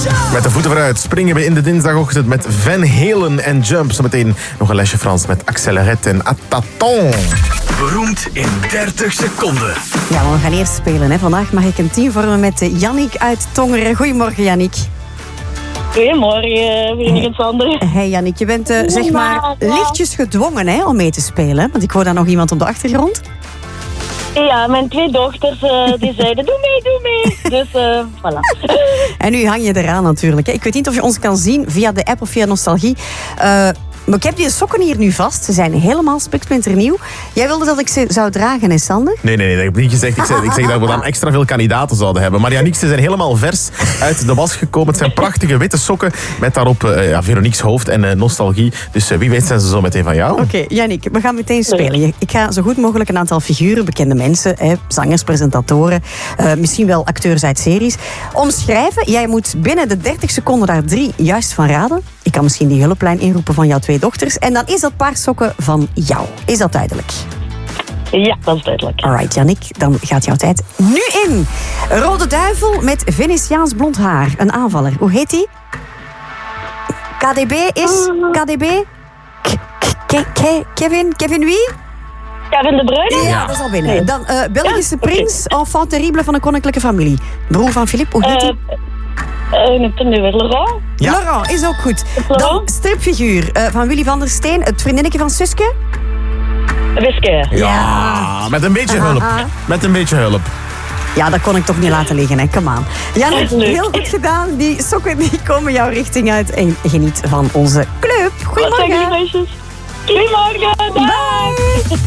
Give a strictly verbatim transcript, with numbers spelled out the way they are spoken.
Met de voeten vooruit springen we in de dinsdagochtend met Van Halen en Jump. Zometeen nog een lesje Frans met Accélérette en Attaton. Beroemd in dertig seconden. Ja, maar we gaan eerst spelen. Hè. Vandaag mag ik een team vormen met Yannick uit Tongeren. Goedemorgen, Yannick. Goedemorgen, vriendin en Sander. Hey Yannick, je bent uh, zeg maar lichtjes gedwongen hè, om mee te spelen. Want ik hoor daar nog iemand op de achtergrond. Ja, mijn twee dochters uh, die zeiden doe mee, doe mee. Dus uh, voilà. En nu hang je eraan natuurlijk. Hè. Ik weet niet of je ons kan zien via de app of via Nostalgie. Uh, maar ik heb die sokken hier nu vast. Ze zijn helemaal spiksplinternieuw. Jij wilde dat ik ze zou dragen, hè Sander? Nee, nee, nee, dat heb ik niet gezegd. Ik zeg, ik zeg dat we dan extra veel kandidaten zouden hebben. Maar Yannick, ze zijn helemaal vers uit de was gekomen. Het zijn prachtige witte sokken met daarop uh, ja, Veronique's hoofd en uh, nostalgie. Dus uh, wie weet zijn ze zo meteen van jou. Oké, okay, Yannick, we gaan meteen spelen. Ik ga zo goed mogelijk een aantal figuren, bekende mensen, hè, zangers, presentatoren, uh, misschien wel acteurs uit series, omschrijven. Jij moet binnen de dertig seconden daar drie juist van raden. Ik kan misschien die hulplijn inroepen van jouw twee dochters. En dan is dat paar sokken van jou. Is dat duidelijk? Ja, dat is duidelijk. Alright, Yannick, dan gaat jouw tijd nu in. Rode duivel met Venetiaans blond haar. Een aanvaller. Hoe heet die? K D B is... K D B? Kevin? Kevin wie? Kevin de Bruyne? Ja, dat is al binnen. Nee. Dan uh, Belgische ja? prins, okay. enfant terrible van een koninklijke familie. Broer van Philippe, hoe heet hij? Uh, Uh, ik nu weer Laurent. Ja. Laurent is ook goed. Dan stripfiguur uh, van Willy van der Steen, het vriendinnetje van Suske. Wiske. Ja, ja, met een beetje hulp. Met een beetje hulp. Ja, dat kon ik toch niet laten liggen, hè. Come on. Jannik, heel goed gedaan. Die sokken die komen jouw richting uit. En geniet van onze club. Goedemorgen. Goedemorgen. Bye.